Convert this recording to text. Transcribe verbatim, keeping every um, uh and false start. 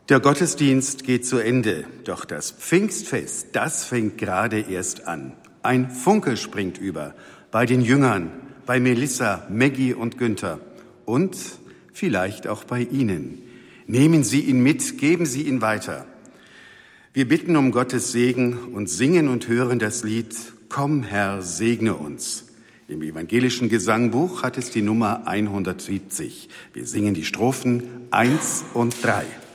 Der Gottesdienst geht zu Ende, doch das Pfingstfest, das fängt gerade erst an. Ein Funke springt über bei den Jüngern, bei Melissa, Maggie und Günther und vielleicht auch bei Ihnen. Nehmen Sie ihn mit, geben Sie ihn weiter. Wir bitten um Gottes Segen und singen und hören das Lied Komm, Herr, segne uns. Im evangelischen Gesangbuch hat es die Nummer hundertsiebzig. Wir singen die Strophen eins und drei.